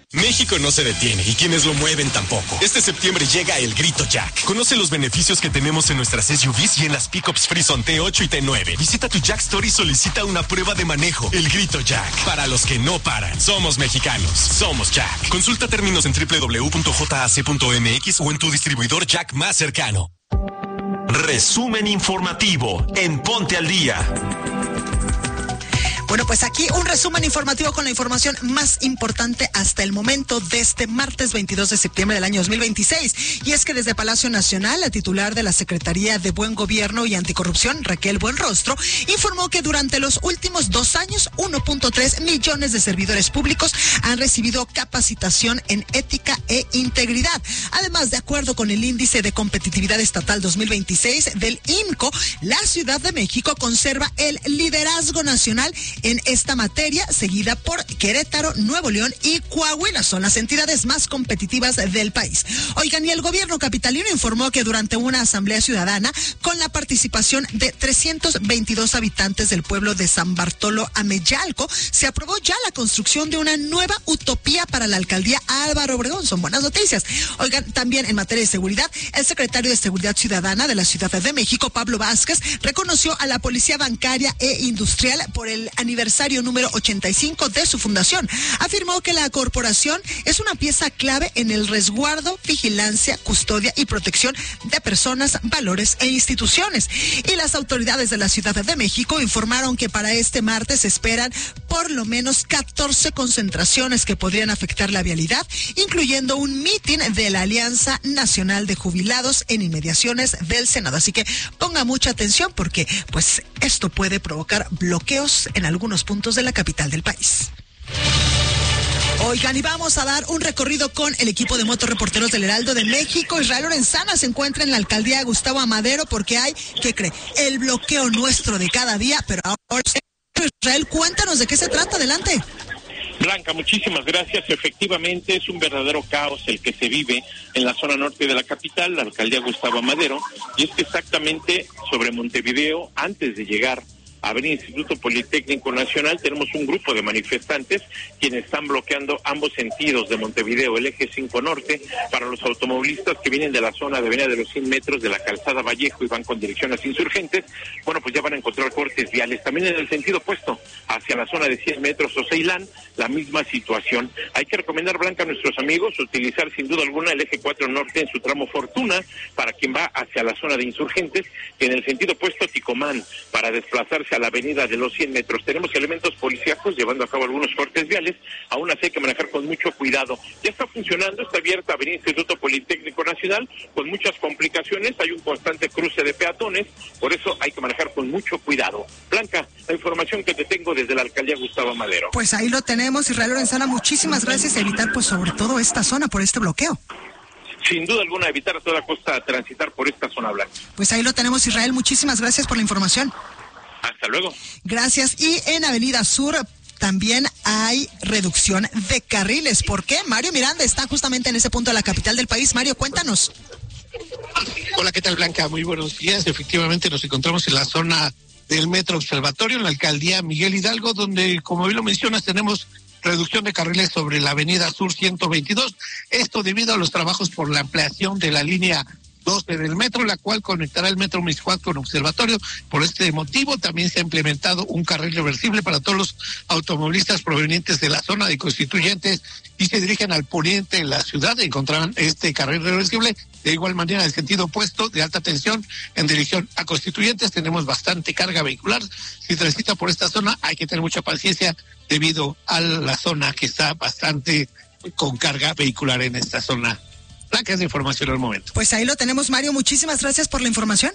México no se detiene y quienes lo mueven tampoco. Este septiembre llega el Grito Jack. Conoce los beneficios que tenemos en nuestras SUVs y en las pickups Frison T8 y T9. Visita tu Jack Store y solicita una prueba de manejo. El Grito Jack. Para los que no paran. Somos mexicanos. Somos Jack. Consulta términos en www.jac.mx o en tu distribuidor Jack más cercano. Resumen informativo en Ponte al Día. Bueno, pues aquí un resumen informativo con la información más importante hasta el momento de este martes 22 de septiembre del año 2026. Y es que desde Palacio Nacional, la titular de la Secretaría de Buen Gobierno y Anticorrupción, Raquel Buenrostro, informó que durante los últimos 2 años, 1.3 millones de servidores públicos han recibido capacitación en ética e integridad. Además, de acuerdo con el Índice de Competitividad Estatal 2026 del INCO, la Ciudad de México conserva el liderazgo nacional en esta materia, seguida por Querétaro, Nuevo León y Coahuila. Son las entidades más competitivas del país. Oigan, y el gobierno capitalino informó que durante una asamblea ciudadana con la participación de 322 habitantes del pueblo de San Bartolo Ameyalco, se aprobó ya la construcción de una nueva utopía para la alcaldía Álvaro Obregón. Son buenas noticias. Oigan, también en materia de seguridad, el secretario de Seguridad Ciudadana de la Ciudad de México, Pablo Vázquez, reconoció a la Policía Bancaria e Industrial por el aniversario número 85 de su fundación. Afirmó que la corporación es una pieza clave en el resguardo, vigilancia, custodia y protección de personas, valores e instituciones. Y las autoridades de la Ciudad de México informaron que para este martes se esperan por lo menos 14 concentraciones que podrían afectar la vialidad, incluyendo un mitin de la Alianza Nacional de Jubilados en inmediaciones del Senado. Así que ponga mucha atención porque pues esto puede provocar bloqueos en algunos puntos de la capital del país. Oigan, y vamos a dar un recorrido con el equipo de motorreporteros del Heraldo de México. Israel Lorenzana se encuentra en la alcaldía Gustavo Amadero porque hay, ¿qué cree? El bloqueo nuestro de cada día, pero ahora, Israel, cuéntanos de qué se trata. Adelante. Blanca, muchísimas gracias. Efectivamente, es un verdadero caos el que se vive en la zona norte de la capital, la alcaldía Gustavo Amadero, y es que exactamente sobre Montevideo, antes de llegar a Avenida Instituto Politécnico Nacional, tenemos un grupo de manifestantes quienes están bloqueando ambos sentidos de Montevideo, el eje 5 norte, para los automovilistas que vienen de la zona de Avenida de los 100 metros de la calzada Vallejo y van con dirección a Insurgentes. Bueno, pues ya van a encontrar cortes viales. También en el sentido opuesto, hacia la zona de 100 metros o Ceilán, la misma situación. Hay que recomendar, Blanca, a nuestros amigos utilizar sin duda alguna el eje 4 norte en su tramo Fortuna, para quien va hacia la zona de Insurgentes, y en el sentido opuesto Ticomán, para desplazarse a la avenida de los 100 metros. Tenemos elementos policíacos llevando a cabo algunos cortes viales, aún así hay que manejar con mucho cuidado. Ya está funcionando, está abierta Avenida Instituto Politécnico Nacional, con muchas complicaciones, hay un constante cruce de peatones, por eso hay que manejar con mucho cuidado. Blanca, la información que te tengo desde la alcaldía Gustavo Amadero. Pues ahí lo tenemos, Israel Lorenzana, muchísimas gracias, a evitar pues sobre todo esta zona por este bloqueo. Sin duda alguna, evitar a toda costa transitar por esta zona, blanca. Pues ahí lo tenemos, Israel, muchísimas gracias por la información. Hasta luego. Gracias. Y en Avenida Sur también hay reducción de carriles. ¿Por qué? Mario Miranda está justamente en ese punto de la capital del país. Mario, cuéntanos. Hola, ¿qué tal, Blanca? Muy buenos días. Efectivamente nos encontramos en la zona del Metro Observatorio, en la alcaldía Miguel Hidalgo, donde, como bien lo mencionas, tenemos reducción de carriles sobre la Avenida Sur 122. Esto debido a los trabajos por la ampliación de la línea 12 del metro, la cual conectará el metro Mixcoac con Observatorio. Por este motivo también se ha implementado un carril reversible para todos los automovilistas provenientes de la zona de Constituyentes y se dirigen al poniente de la ciudad. Encontrarán este carril reversible. De igual manera, en el sentido opuesto, de alta tensión en dirección a Constituyentes, tenemos bastante carga vehicular. Si transita por esta zona hay que tener mucha paciencia debido a la zona que está bastante con carga vehicular en esta zona. Blanca, es de información al momento. Pues ahí lo tenemos, Mario. Muchísimas gracias por la información.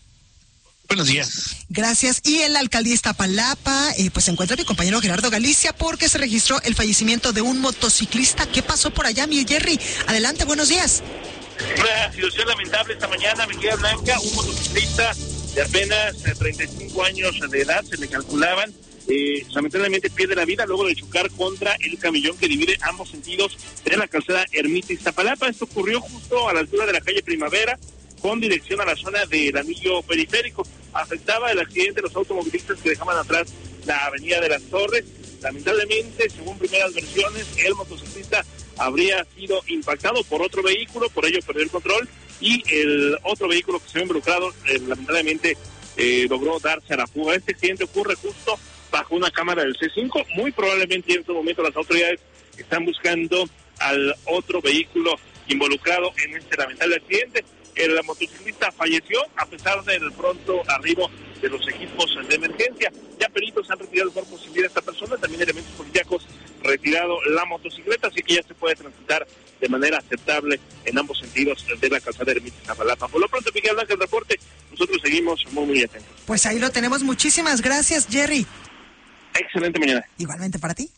Buenos días. Gracias. Y en la alcaldía Iztapalapa, pues se encuentra mi compañero Gerardo Galicia porque se registró el fallecimiento de un motociclista. ¿Qué pasó por allá, mi Jerry? Adelante, buenos días. Una situación lamentable esta mañana, mi querida Blanca. Un motociclista de apenas 35 años de edad, se le calculaban. Lamentablemente pierde la vida luego de chocar contra el camellón que divide ambos sentidos de la calzada Ermita Iztapalapa. Esto ocurrió justo a la altura de la calle Primavera, con dirección a la zona del anillo periférico. Afectaba el accidente a los automovilistas que dejaban atrás la avenida de las Torres. Lamentablemente, según primeras versiones, el motociclista habría sido impactado por otro vehículo, por ello perdió el control, y el otro vehículo que se había involucrado lamentablemente logró darse a la fuga. Este accidente ocurre justo bajo una cámara del C5. Muy probablemente en este momento las autoridades están buscando al otro vehículo involucrado en este lamentable accidente. El motociclista falleció a pesar del pronto arribo de los equipos de emergencia. Ya peritos han retirado el cuerpo sin vida de esta persona, también elementos policíacos retirado la motocicleta, así que ya se puede transitar de manera aceptable en ambos sentidos de la calzada Ermita-Iztapalapa. Por lo pronto, Miguel Blanca, el reporte, nosotros seguimos muy atentos. Pues ahí lo tenemos, muchísimas gracias, Jerry. Excelente mañana. Igualmente para ti.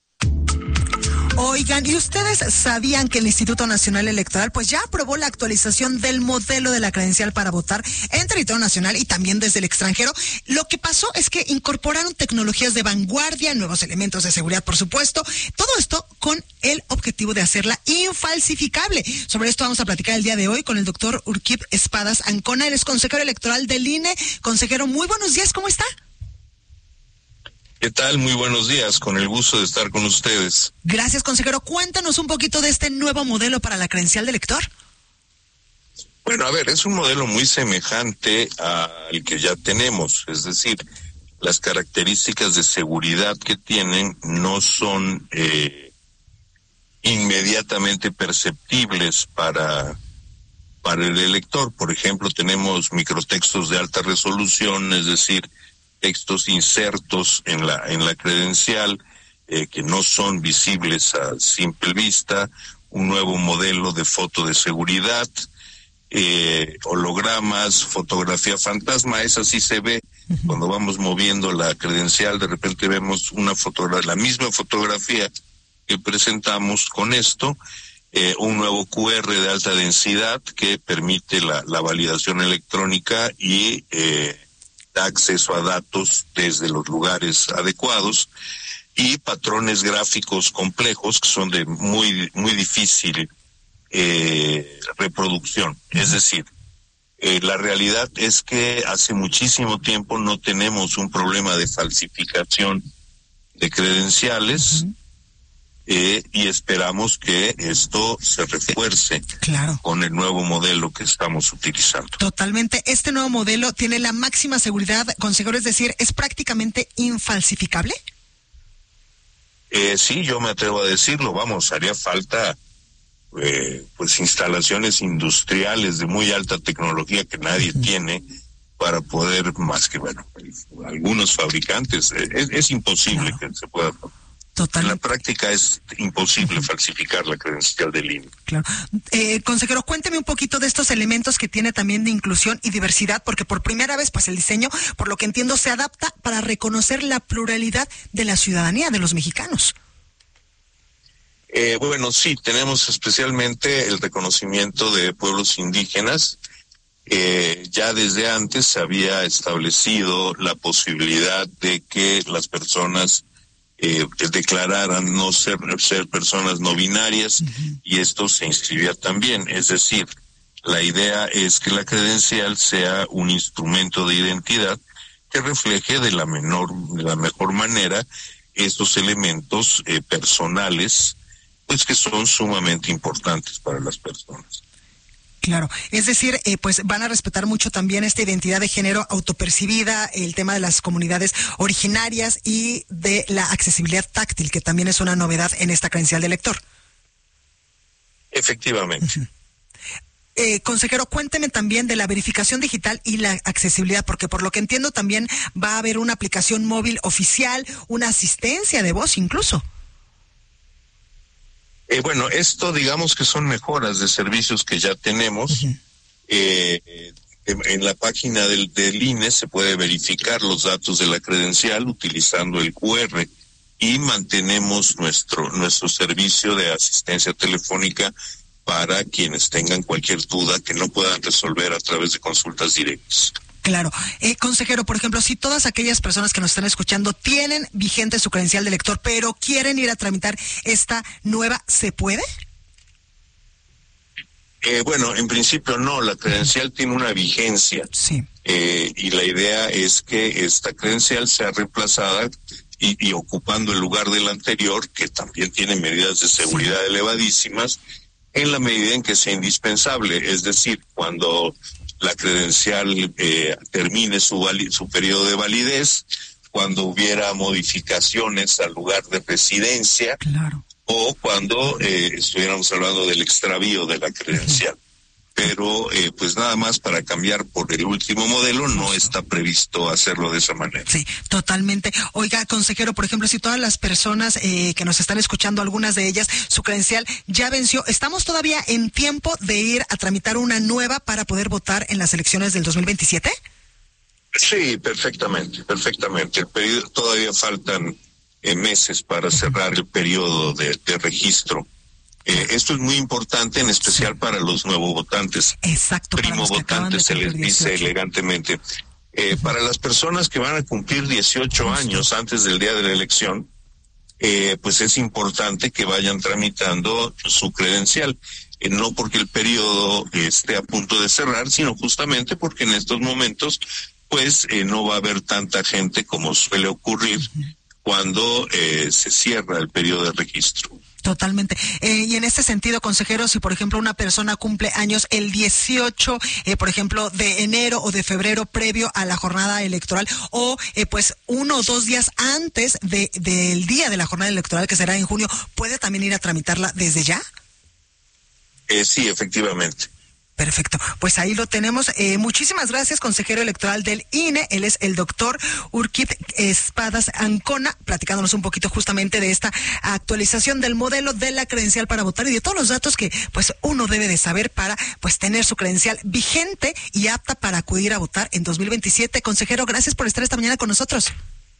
Oigan, ¿y ustedes sabían que el Instituto Nacional Electoral pues ya aprobó la actualización del modelo de la credencial para votar en territorio nacional y también desde el extranjero? Lo que pasó es que incorporaron tecnologías de vanguardia, nuevos elementos de seguridad, por supuesto, todo esto con el objetivo de hacerla infalsificable. Sobre esto vamos a platicar el día de hoy con el doctor Urquib Espadas Ancona, él es consejero electoral del INE. Consejero, muy buenos días, ¿cómo está? ¿Qué tal? Muy buenos días, con el gusto de estar con ustedes. Gracias, consejero. Cuéntanos un poquito de este nuevo modelo para la credencial de elector. Bueno, a ver, es un modelo muy semejante al que ya tenemos, es decir, las características de seguridad que tienen no son inmediatamente perceptibles para el elector. Por ejemplo, tenemos microtextos de alta resolución, es decir, textos insertos en la credencial que no son visibles a simple vista, un nuevo modelo de foto de seguridad, hologramas, fotografía fantasma. Esa sí se ve cuando vamos moviendo la credencial, de repente vemos la misma fotografía que presentamos con esto, un nuevo QR de alta densidad que permite la validación electrónica y da acceso a datos desde los lugares adecuados, y patrones gráficos complejos que son de muy difícil reproducción. Es decir, la realidad es que hace muchísimo tiempo no tenemos un problema de falsificación de credenciales. Y esperamos que esto se refuerce con el nuevo modelo que estamos utilizando. Totalmente. Este nuevo modelo tiene la máxima seguridad, consejero, es decir, ¿es prácticamente infalsificable? Sí, yo me atrevo a decirlo. Vamos, haría falta pues instalaciones industriales de muy alta tecnología que nadie tiene para poder, más que, bueno, algunos fabricantes. Es imposible que se pueda. En la práctica es imposible falsificar la credencial del INE. Claro. Consejero, cuénteme un poquito de estos elementos que tiene también de inclusión y diversidad, porque por primera vez, pues el diseño, por lo que entiendo, se adapta para reconocer la pluralidad de la ciudadanía, de los mexicanos. Bueno, sí, tenemos especialmente el reconocimiento de pueblos indígenas. Ya desde antes se había establecido la posibilidad de que las personas declararan no ser personas no binarias, y esto se inscribía también. Es decir, la idea es que la credencial sea un instrumento de identidad que refleje de la mejor manera estos elementos personales, pues que son sumamente importantes para las personas. Claro, es decir, pues van a respetar mucho también esta identidad de género autopercibida, el tema de las comunidades originarias y de la accesibilidad táctil, que también es una novedad en esta credencial de elector. Efectivamente. Consejero, cuénteme también de la verificación digital y la accesibilidad, porque por lo que entiendo también va a haber una aplicación móvil oficial, una asistencia de voz incluso. Bueno, esto digamos que son mejoras de servicios que ya tenemos. En la página del INE se puede verificar los datos de la credencial utilizando el QR, y mantenemos nuestro servicio de asistencia telefónica para quienes tengan cualquier duda que no puedan resolver a través de consultas directas. Claro. Consejero, por ejemplo, si todas aquellas personas que nos están escuchando tienen vigente su credencial de elector, pero quieren ir a tramitar esta nueva, ¿se puede? Bueno, en principio no, la credencial tiene una vigencia. Sí. Y la idea es que esta credencial sea reemplazada y ocupando el lugar del anterior, que también tiene medidas de seguridad elevadísimas, en la medida en que sea indispensable, es decir, cuando la credencial termine su periodo de validez, cuando hubiera modificaciones al lugar de residencia, claro, o cuando estuviéramos hablando del extravío de la credencial. Pero pues nada más para cambiar por el último modelo no está previsto hacerlo de esa manera. Sí, totalmente. Oiga, consejero, por ejemplo, si todas las personas que nos están escuchando, algunas de ellas, su credencial ya venció, ¿estamos todavía en tiempo de ir a tramitar una nueva para poder votar en las elecciones del 2027? Sí, perfectamente. El periodo, todavía faltan meses para cerrar el periodo de registro. Esto es muy importante, en especial para los nuevos votantes. Exacto. Primo votantes se les dice elegantemente. Para las personas que van a cumplir 18 años antes del día de la elección, pues es importante que vayan tramitando su credencial. No porque el periodo esté a punto de cerrar, sino justamente porque en estos momentos, pues no va a haber tanta gente como suele ocurrir cuando se cierra el periodo de registro. Totalmente. Y en este sentido, consejero, si por ejemplo una persona cumple años el 18, por ejemplo, de enero o de febrero previo a la jornada electoral, o pues 1 o 2 días antes del día de la jornada electoral, que será en junio, ¿puede también ir a tramitarla desde ya? Sí, efectivamente. Perfecto, pues ahí lo tenemos. Muchísimas gracias, consejero electoral del INE. Él es el doctor Urquid Espadas Ancona, platicándonos un poquito justamente de esta actualización del modelo de la credencial para votar y de todos los datos que pues uno debe de saber para pues tener su credencial vigente y apta para acudir a votar en 2027. Consejero, gracias por estar esta mañana con nosotros.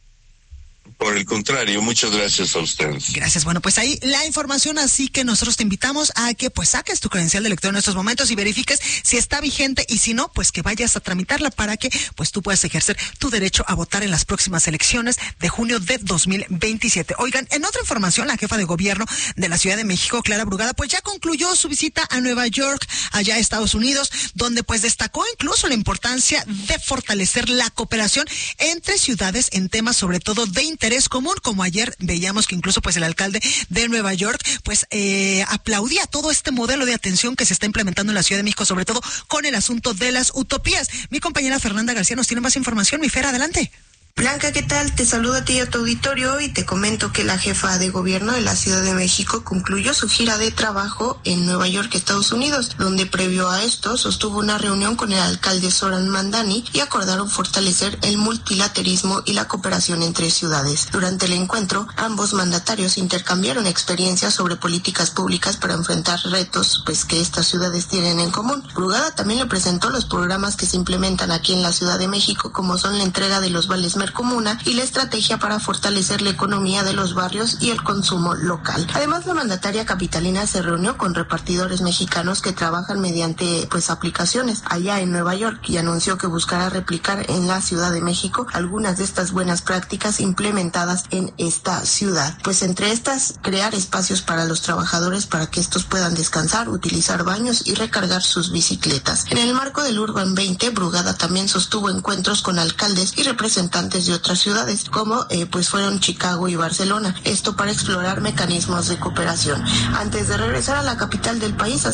Por el contrario, muchas gracias a ustedes. Gracias. Bueno, pues ahí la información, así que nosotros te invitamos a que pues saques tu credencial de elector en estos momentos y verifiques si está vigente, y si no, pues que vayas a tramitarla para que pues tú puedas ejercer tu derecho a votar en las próximas elecciones de junio de 2027. Oigan, en otra información, la jefa de gobierno de la Ciudad de México, Clara Brugada, pues ya concluyó su visita a Nueva York, allá a Estados Unidos, donde pues destacó incluso la importancia de fortalecer la cooperación entre ciudades en temas sobre todo de interés común, como ayer veíamos que incluso pues el alcalde de Nueva York pues aplaudía todo este modelo de atención que se está implementando en la Ciudad de México, sobre todo con el asunto de las utopías. Mi compañera Fernanda García nos tiene más información. Mi Fer, adelante. Blanca, ¿qué tal? Te saludo a ti y a tu auditorio y te comento que la jefa de gobierno de la Ciudad de México concluyó su gira de trabajo en Nueva York, Estados Unidos, donde previo a esto sostuvo una reunión con el alcalde Zoran Mandani y acordaron fortalecer el multilateralismo y la cooperación entre ciudades. Durante el encuentro, ambos mandatarios intercambiaron experiencias sobre políticas públicas para enfrentar retos pues que estas ciudades tienen en común. Brugada también le presentó los programas que se implementan aquí en la Ciudad de México, como son la entrega de los vales Comuna y la estrategia para fortalecer la economía de los barrios y el consumo local. Además, la mandataria capitalina se reunió con repartidores mexicanos que trabajan mediante pues aplicaciones allá en Nueva York y anunció que buscará replicar en la Ciudad de México algunas de estas buenas prácticas implementadas en esta ciudad. Pues entre estas, crear espacios para los trabajadores para que estos puedan descansar, utilizar baños y recargar sus bicicletas. En el marco del Urban 20, Brugada también sostuvo encuentros con alcaldes y representantes de otras ciudades, como pues fueron Chicago y Barcelona, esto para explorar mecanismos de cooperación. Antes de regresar a la capital del país,